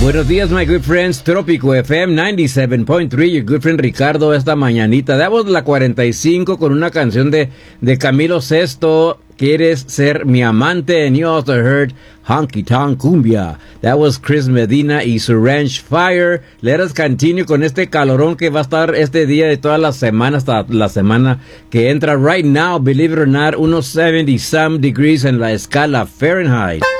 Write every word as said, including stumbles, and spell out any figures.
Buenos días, my good friends. Trópico F M ninety-seven point three. Your good friend Ricardo esta mañanita. Damos la cuarenta y cinco con una canción de, de Camilo Sesto. Quieres ser mi amante. And you also heard Honky Tonk Cumbia. That was Chris Medina y su Ranch Fire. Let us continue con este calorón que va a estar este día de toda la semana hasta la semana que entra. Right now, believe it or not, unos seventy some degrees en la escala Fahrenheit.